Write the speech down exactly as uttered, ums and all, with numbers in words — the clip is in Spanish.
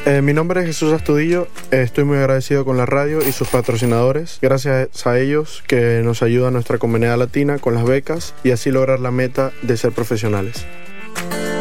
Eh, mi nombre es Jesús Astudillo, eh, estoy muy agradecido con la radio y sus patrocinadores. Gracias a ellos que nos ayuda nuestra comunidad latina con las becas y así lograr la meta de ser profesionales.